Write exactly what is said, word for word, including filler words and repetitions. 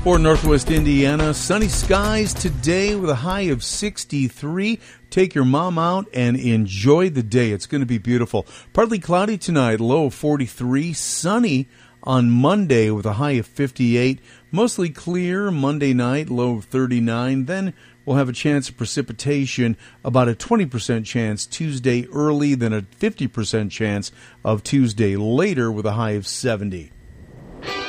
For Northwest Indiana, sunny skies today with a high of sixty-three. Take your mom out and enjoy the day. It's going to be beautiful. Partly cloudy tonight, low of forty-three. Sunny on Monday with a high of fifty-eight. Mostly clear Monday night, low of thirty-nine. Then we'll have a chance of precipitation, about a twenty percent chance Tuesday early, then a fifty percent chance of Tuesday later with a high of seventy.